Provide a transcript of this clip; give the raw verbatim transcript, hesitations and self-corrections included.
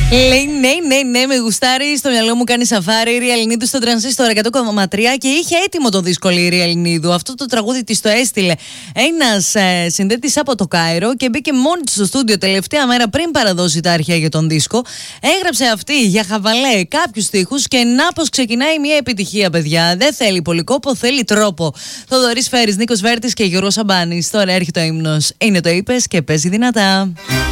Λέει ναι, ναι, ναι, με γουστάρει. Στο μυαλό μου κάνει σαφάρι. Η Ήρη Ελληνίδου στο τρανζίστορ εκατό κόμμα τρία και είχε έτοιμο το δίσκο η Ήρη Ελληνίδου. Αυτό το τραγούδι τη το έστειλε ένα ε, συνδέτη από το Κάιρο και μπήκε μόνη τη στο στούντιο τελευταία μέρα πριν παραδώσει τα αρχαία για τον δίσκο. Έγραψε αυτή για χαβαλέ κάποιου στίχους και να πως ξεκινάει μια επιτυχία, παιδιά. Δεν θέλει πολύ κόπο, θέλει τρόπο. Θοδωρής Φέρης, Νίκος Βέρτης και Γιώργος Σαμπάνης. Τώρα έρχεται ο ύμνος. Είναι το είπες και παίζει δυνατά.